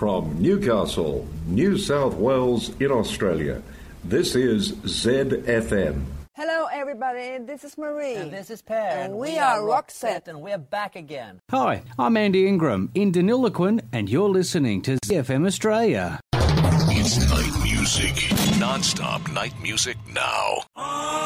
from Newcastle, New South Wales in Australia. This is ZFM. Hello everybody, this is Marie. And this is Per. And we are Roxette. And we're back again. Hi, I'm Andy Ingram in Deniliquin, and you're listening to ZFM Australia. It's night music. Non-stop night music now.